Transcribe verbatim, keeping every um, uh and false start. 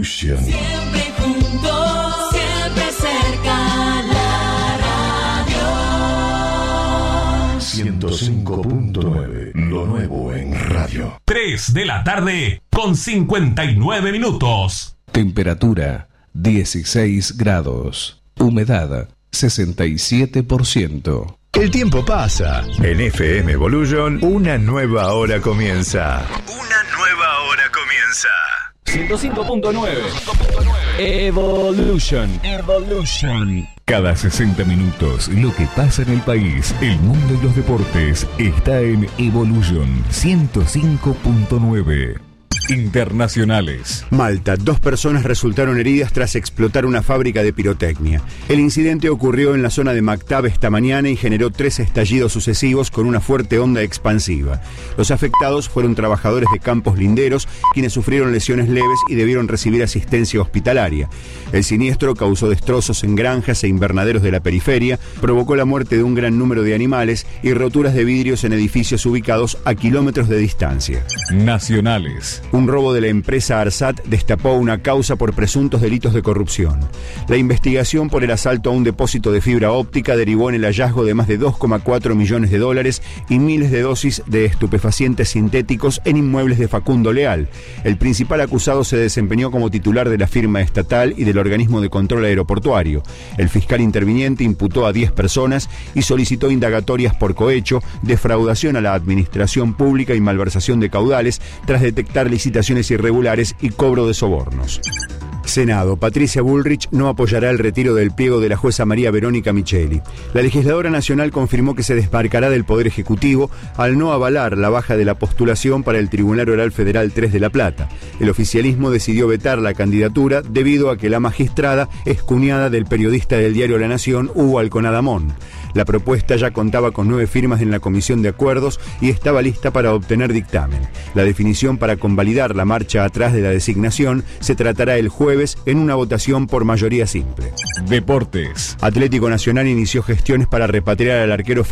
Evolution. Siempre juntos, siempre cerca, la radio. ciento cinco punto nueve, lo nuevo en radio. tres de la tarde con cincuenta y nueve minutos. Temperatura dieciséis grados. Humedad sesenta y siete por ciento. El tiempo pasa. En F M Evolution, una nueva hora comienza. Una nueva hora comienza. ciento cinco punto nueve. Evolution. Evolution. Cada sesenta minutos, lo que pasa en el país, el mundo y los deportes está en Evolution ciento cinco punto nueve. Internacionales. Malta. Dos personas resultaron heridas tras explotar una fábrica de pirotecnia. El incidente ocurrió en la zona de Maktab esta mañana y generó tres estallidos sucesivos con una fuerte onda expansiva. Los afectados fueron trabajadores de campos linderos, quienes sufrieron lesiones leves y debieron recibir asistencia hospitalaria. El siniestro causó destrozos en granjas e invernaderos de la periferia, provocó la muerte de un gran número de animales y roturas de vidrios en edificios ubicados a kilómetros de distancia. Nacionales. Un robo de la empresa Arsat destapó una causa por presuntos delitos de corrupción. La investigación por el asalto a un depósito de fibra óptica derivó en el hallazgo de más de dos coma cuatro millones de dólares y miles de dosis de estupefacientes sintéticos en inmuebles de Facundo Leal. El principal acusado se desempeñó como titular de la firma estatal y del organismo de control aeroportuario. El fiscal interviniente imputó a diez personas y solicitó indagatorias por cohecho, defraudación a la administración pública y malversación de caudales tras detectar licitaciones irregulares y cobro de sobornos. Senado. Patricia Bullrich no apoyará el retiro del pliego de la jueza María Verónica Micheli. La legisladora nacional confirmó que se desmarcará del Poder Ejecutivo al no avalar la baja de la postulación para el Tribunal Oral Federal tres de La Plata. El oficialismo decidió vetar la candidatura debido a que la magistrada es cuñada del periodista del diario La Nación, Hugo Alconadamón. La propuesta ya contaba con nueve firmas en la Comisión de Acuerdos y estaba lista para obtener dictamen. La definición para convalidar la marcha atrás de la designación se tratará el jueves en una votación por mayoría simple. Deportes. Atlético Nacional inició gestiones para repatriar al arquero